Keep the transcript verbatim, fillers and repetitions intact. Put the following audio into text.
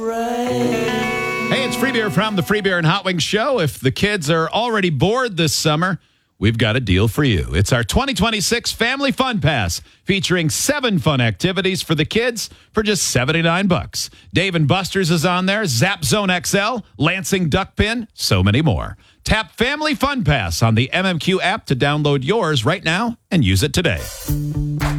Hey, it's Free Beer from the Free Beer and Hot Wings Show. If the kids are already bored this summer, we've got a deal for you. It's our twenty twenty-six Family Fun Pass, featuring seven fun activities for the kids for just seventy-nine bucks. Dave and Buster's is on there, Zap Zone X L, Lansing Duck Pin, so many more. Tap Family Fun Pass on the M M Q app to download yours right now and use it today.